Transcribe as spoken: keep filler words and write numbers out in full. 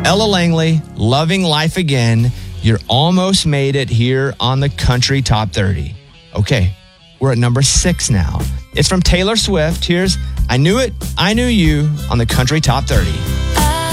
Ella Langley, Loving Life Again. You're almost made it here on the Country Top thirty. Okay, we're at number six now. It's from Taylor Swift. Here's I Knew It, I Knew You on the Country Top thirty.